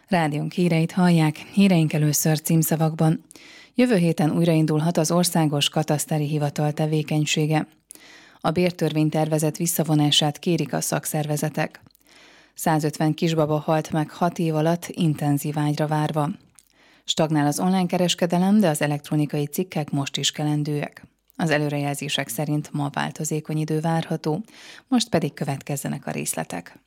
Rádiónk híreit hallják, híreink először címszavakban. Jövő héten újraindulhat az Országos Kataszteri Hivatal tevékenysége. A bértörvénytervezet visszavonását kérik a szakszervezetek. 150 kisbaba halt meg 6 év alatt intenzív ágyra várva. Stagnál az online kereskedelem, de az elektronikai cikkek most is kelendőek. Az előrejelzések szerint ma változékony idő várható, most pedig következzenek a részletek.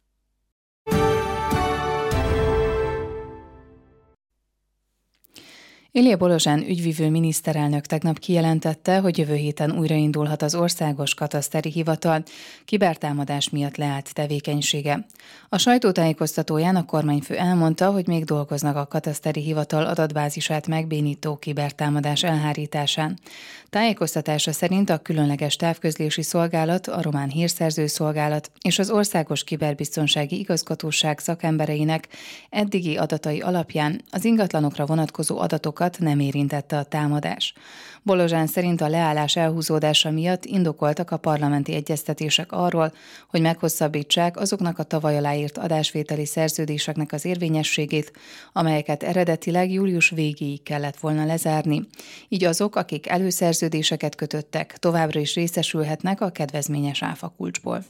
Ilja Bolozsán ügyvivő miniszterelnök tegnap kijelentette, hogy jövő héten újraindulhat az Országos Kataszteri Hivatal kibertámadás miatt leállt tevékenysége. A sajtótájékoztatóján a kormányfő elmondta, hogy még dolgoznak a Kataszteri Hivatal adatbázisát megbénító kibertámadás elhárításán. Tájékoztatása szerint a különleges távközlési szolgálat, a Román Hírszerző Szolgálat és az Országos Kiberbiztonsági Igazgatóság szakembereinek eddigi adatai alapján az ingatlanokra vonatkozó adatokat nem érintette a támadás. Bolozsán szerint a leállás elhúzódása miatt indokoltak a parlamenti egyeztetések arról, hogy meghosszabbítsák azoknak a tavaly aláírt adásvételi szerződéseknek az érvényességét, amelyeket eredetileg július végéig kellett volna lezárni. Így azok, akik előszerződéseket kötöttek, továbbra is részesülhetnek a kedvezményes áfakulcsból.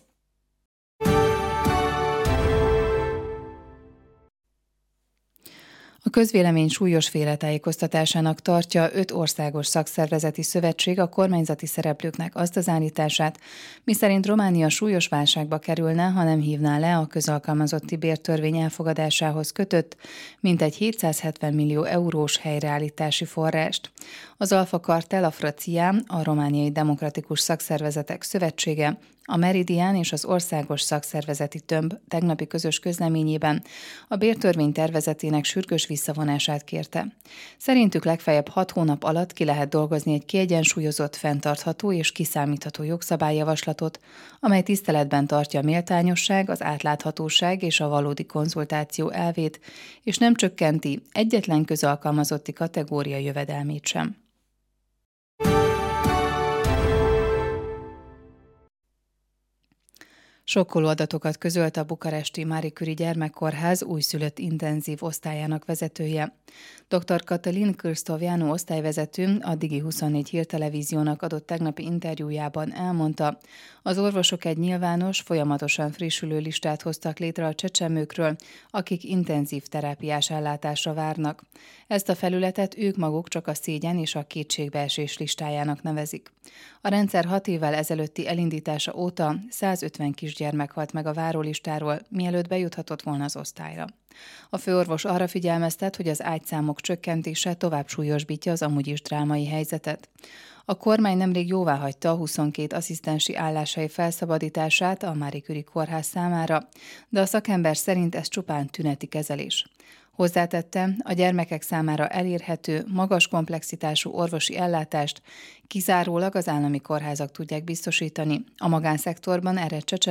A közvélemény súlyos félretájékoztatásának tartja 5 országos szakszervezeti szövetség a kormányzati szereplőknek azt az állítását, miszerint Románia súlyos válságba kerülne, ha nem hívná le a közalkalmazotti bértörvény elfogadásához kötött mintegy 770 millió eurós helyreállítási forrást. Az Alfa Kartel, a Fraciám, a Romániai Demokratikus Szakszervezetek Szövetsége, a Meridian és az Országos Szakszervezeti Tömb tegnapi közös közleményében a bértörvény tervezetének sürgős visszavonását kérte. Szerintük legfeljebb 6 hónap alatt ki lehet dolgozni egy kiegyensúlyozott, fenntartható és kiszámítható jogszabályjavaslatot, amely tiszteletben tartja a méltányosság, az átláthatóság és a valódi konzultáció elvét, és nem csökkenti egyetlen közalkalmazotti kategória jövedelmét sem. Sokkoló adatokat közölt a bukaresti Marie Curie Gyermekkórház újszülött intenzív osztályának vezetője. Dr. Katalin Cârstoveanu osztályvezető a Digi24 hírtelevíziónak adott tegnapi interjújában elmondta, az orvosok egy nyilvános, folyamatosan frissülő listát hoztak létre a csecsemőkről, akik intenzív terápiás ellátásra várnak. Ezt a felületet ők maguk csak a szégyen és a kétségbeesés listájának nevezik. A rendszer 6 évvel ezelőtti elindítása óta 150 kisgyermek halt meg a várólistáról, mielőtt bejuthatott volna az osztályra. A főorvos arra figyelmeztet, hogy az ágyszámok csökkentése tovább súlyosbítja az amúgy is drámai helyzetet. A kormány nemrég jóváhagyta a 22 asszisztensi álláshely felszabadítását a Marie Curie kórház számára, de a szakember szerint ez csupán tüneti kezelés. Hozzátette, a gyermekek számára elérhető, magas komplexitású orvosi ellátást kizárólag az állami kórházak tudják biztosítani. A magánszektorban erre